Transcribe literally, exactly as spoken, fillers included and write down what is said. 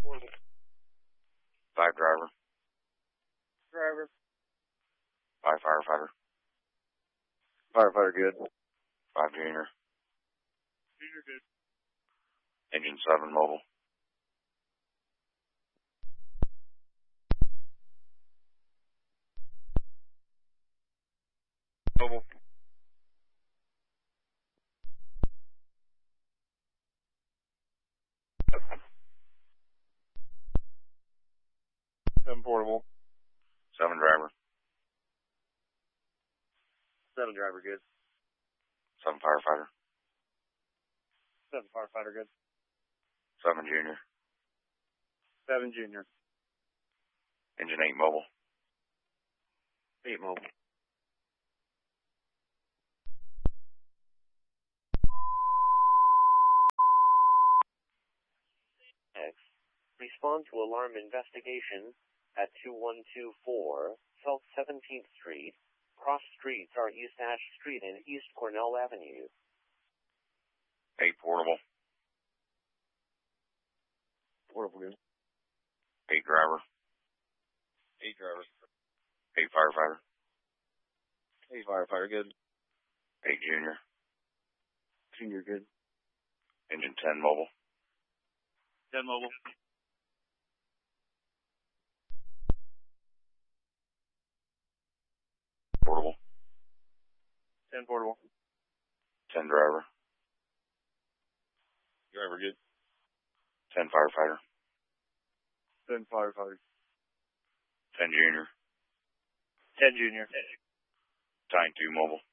Five driver. Driver. Five firefighter. Firefighter good. Five junior. Junior good. Engine seven mobile. Mobile. Seven portable. Seven driver. Seven driver good. Seven firefighter. Seven firefighter good. Seven junior. Seven junior. Engine eight mobile. Eight mobile. X. Respond to alarm investigation at two one two four South seventeenth Street. Cross streets are East Ash Street and East Cornell Avenue. Eight portable. Portable good. Eight driver. Eight driver. Eight firefighter. Eight firefighter good. Eight junior. Junior good. Engine ten mobile. Ten mobile. Portable. Ten portable. Ten driver. Driver good. Ten firefighter. Ten firefighter. Ten junior. Ten junior. Tyne two mobile.